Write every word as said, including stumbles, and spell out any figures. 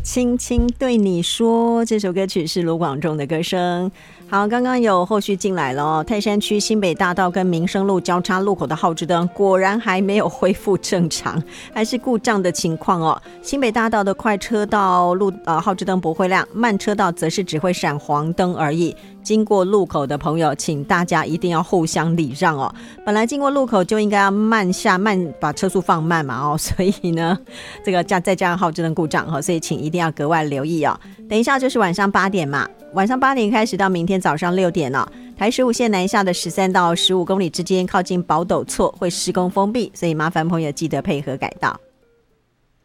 轻轻对你说，这首歌曲是卢广仲的歌声。好，刚刚有后续进来了哦。泰山区新北大道跟民生路交叉路口的号志灯果然还没有恢复正常，还是故障的情况哦。新北大道的快车道路呃号志灯不会亮，慢车道则是只会闪黄灯而已。经过路口的朋友，请大家一定要互相礼让哦。本来经过路口就应该要慢下慢，把车速放慢嘛哦，所以呢，这个再加上号志灯故障哈，所以请一定要格外留意哦。等一下就是晚上八点嘛，晚上八点开始到明天早上六点哦。台十五线南下的十三到十五公里之间，靠近宝斗厝会施工封闭，所以麻烦朋友记得配合改道。